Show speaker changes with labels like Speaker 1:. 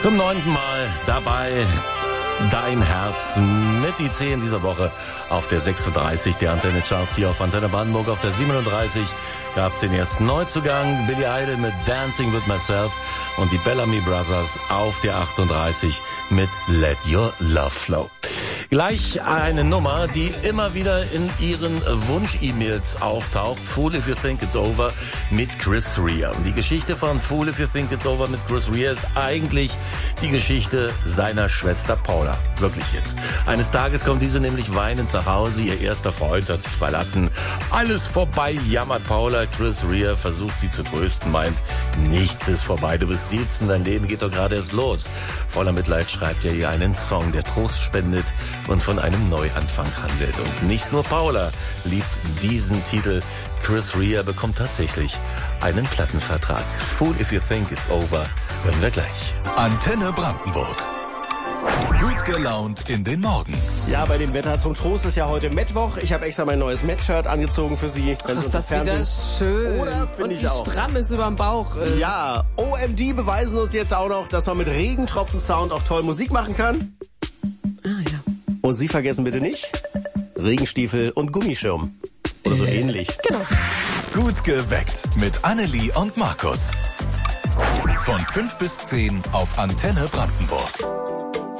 Speaker 1: Zum 9. Mal dabei Dein Herz mit die 10 dieser Woche auf der 36 der Antenne Charts hier auf Antenne Brandenburg. Auf der 37 gab es den ersten Neuzugang, Billy Idol mit Dancing with Myself und die Bellamy Brothers auf der 38 mit Let Your Love Flow. Gleich eine Nummer, die immer wieder in Ihren Wunsch-E-Mails auftaucht. Fool If You Think It's Over mit Chris Rea. Und die Geschichte von Fool If You Think It's Over mit Chris Rea ist eigentlich die Geschichte seiner Schwester Paula. Wirklich jetzt. Eines Tages kommt diese nämlich weinend nach Hause. Ihr erster Freund hat sich verlassen. Alles vorbei, jammert Paula. Chris Rea versucht sie zu trösten, meint, nichts ist vorbei. Du bist 17, dein Leben geht doch gerade erst los. Voller Mitleid schreibt er ihr einen Song, der Trost spendet und von einem Neuanfang handelt. Und nicht nur Paula liebt diesen Titel. Chris Rea bekommt tatsächlich einen Plattenvertrag. Fool If You Think It's Over, hören wir gleich.
Speaker 2: Antenne Brandenburg. Gut gelaunt in den Morgen.
Speaker 3: Ja, bei dem Wetter zum Trost ist ja heute Mittwoch. Ich habe extra mein neues Met-Shirt angezogen für Sie.
Speaker 4: Ach, ist das wieder schön.
Speaker 3: Oder, finde ich auch.
Speaker 4: Und wie stramm es überm Bauch ist.
Speaker 3: Ja, OMD beweisen uns jetzt auch noch, dass man mit Regentropfen-Sound auch toll Musik machen kann.
Speaker 4: Ah ja.
Speaker 3: Und Sie vergessen bitte nicht, Regenstiefel und Gummischirm. Oder so ähnlich.
Speaker 4: Genau.
Speaker 2: Gut geweckt mit Annelie und Markus. Von 5 bis 10 auf Antenne Brandenburg.